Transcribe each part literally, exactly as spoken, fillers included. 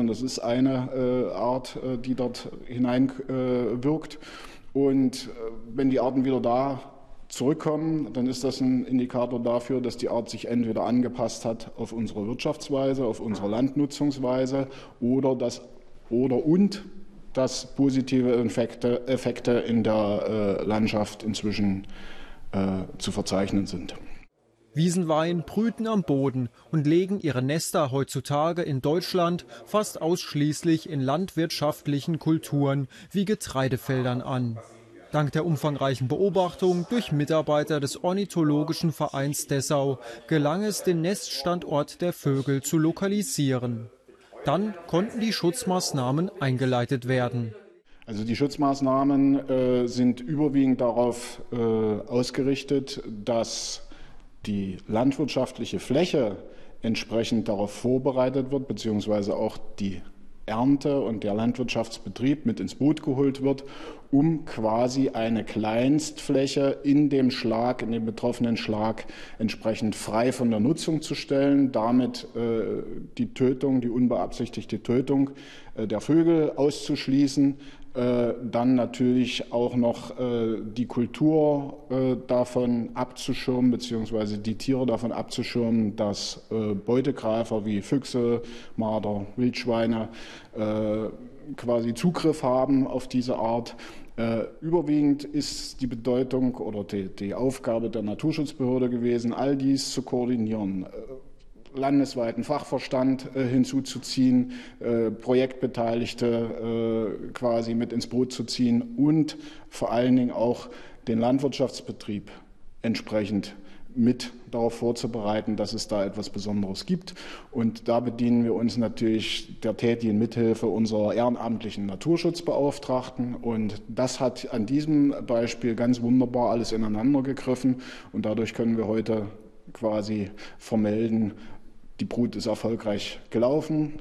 sondern das ist eine äh, Art, äh, die dort hineinwirkt. Äh, Und äh, wenn die Arten wieder da zurückkommen, dann ist das ein Indikator dafür, dass die Art sich entweder angepasst hat auf unsere Wirtschaftsweise, auf unsere Landnutzungsweise oder das oder und dass positive Effekte, Effekte in der äh, Landschaft inzwischen äh, zu verzeichnen sind. Wiesenweihen brüten am Boden und legen ihre Nester heutzutage in Deutschland fast ausschließlich in landwirtschaftlichen Kulturen wie Getreidefeldern an. Dank der umfangreichen Beobachtung durch Mitarbeiter des Ornithologischen Vereins Dessau gelang es, den Neststandort der Vögel zu lokalisieren. Dann konnten die Schutzmaßnahmen eingeleitet werden. Also die Schutzmaßnahmen äh, sind überwiegend darauf äh, ausgerichtet, dass die landwirtschaftliche Fläche entsprechend darauf vorbereitet wird, beziehungsweise auch die Ernte und der Landwirtschaftsbetrieb mit ins Boot geholt wird, um quasi eine Kleinstfläche in dem Schlag, in dem betroffenen Schlag entsprechend frei von der Nutzung zu stellen, damit äh, die Tötung, die unbeabsichtigte Tötung äh, der Vögel auszuschließen, äh, dann natürlich auch noch äh, die Kultur äh, davon abzuschirmen, beziehungsweise die Tiere davon abzuschirmen, dass äh, Beutegreifer wie Füchse, Marder, Wildschweine äh, quasi Zugriff haben auf diese Art. Äh, überwiegend ist die Bedeutung oder die, die Aufgabe der Naturschutzbehörde gewesen, all dies zu koordinieren, äh, landesweiten Fachverstand äh, hinzuzuziehen, äh, Projektbeteiligte äh, quasi mit ins Boot zu ziehen und vor allen Dingen auch den Landwirtschaftsbetrieb entsprechend mit darauf vorzubereiten, dass es da etwas Besonderes gibt. Und da bedienen wir uns natürlich der tätigen Mithilfe unserer ehrenamtlichen Naturschutzbeauftragten. Und das hat an diesem Beispiel ganz wunderbar alles ineinander gegriffen. Und dadurch können wir heute quasi vermelden, die Brut ist erfolgreich gelaufen.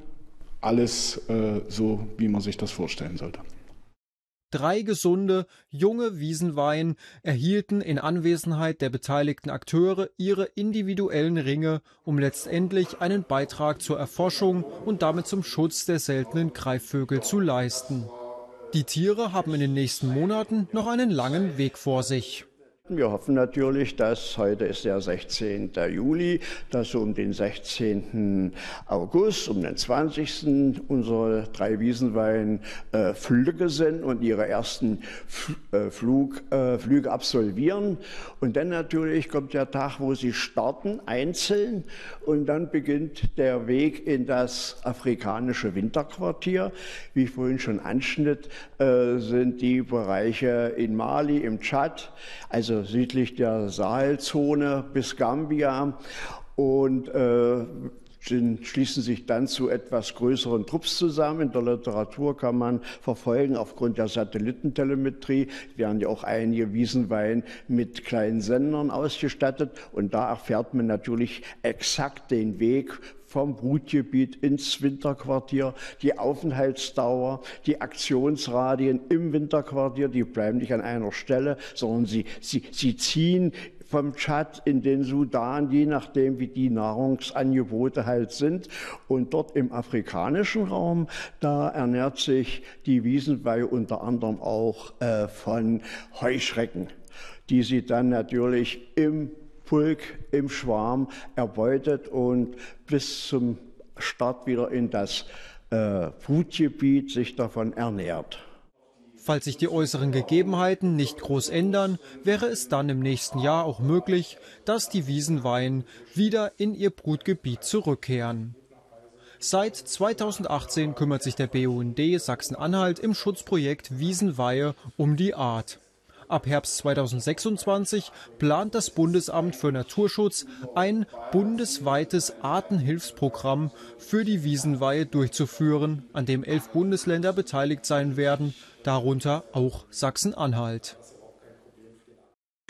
Alles äh, so, wie man sich das vorstellen sollte. Drei gesunde, junge Wiesenweihen erhielten in Anwesenheit der beteiligten Akteure ihre individuellen Ringe, um letztendlich einen Beitrag zur Erforschung und damit zum Schutz der seltenen Greifvögel zu leisten. Die Tiere haben in den nächsten Monaten noch einen langen Weg vor sich. Wir hoffen natürlich, dass heute ist der sechzehnte Juli, dass so um den sechzehnten August, um den zwanzigsten unsere drei Wiesenweihen äh, Flügge sind und ihre ersten F äh, Flug, äh, Flüge absolvieren. Und dann natürlich kommt der Tag, wo sie starten, einzeln. Und dann beginnt der Weg in das afrikanische Winterquartier. Wie ich vorhin schon anschnitt, äh, sind die Bereiche in Mali, im Tschad, also südlich der Sahelzone bis Gambia und äh, schließen sich dann zu etwas größeren Trupps zusammen. In der Literatur kann man verfolgen, aufgrund der Satellitentelemetrie werden ja auch einige Wiesenweihen mit kleinen Sendern ausgestattet. Und da erfährt man natürlich exakt den Weg vom Brutgebiet ins Winterquartier, die Aufenthaltsdauer, die Aktionsradien im Winterquartier, die bleiben nicht an einer Stelle, sondern sie, sie, sie ziehen vom Tschad in den Sudan, je nachdem, wie die Nahrungsangebote halt sind. Und dort im afrikanischen Raum, da ernährt sich die Wiesenweihe unter anderem auch äh, von Heuschrecken, die sie dann natürlich im Pulk, im Schwarm erbeutet und bis zum Start wieder in das äh, Brutgebiet sich davon ernährt. Falls sich die äußeren Gegebenheiten nicht groß ändern, wäre es dann im nächsten Jahr auch möglich, dass die Wiesenweihen wieder in ihr Brutgebiet zurückkehren. Seit zweitausendachtzehn kümmert sich der B U N D Sachsen-Anhalt im Schutzprojekt Wiesenweihe um die Art. Ab Herbst zweitausendsechsundzwanzig plant das Bundesamt für Naturschutz ein bundesweites Artenhilfsprogramm für die Wiesenweihe durchzuführen, an dem elf Bundesländer beteiligt sein werden, darunter auch Sachsen-Anhalt.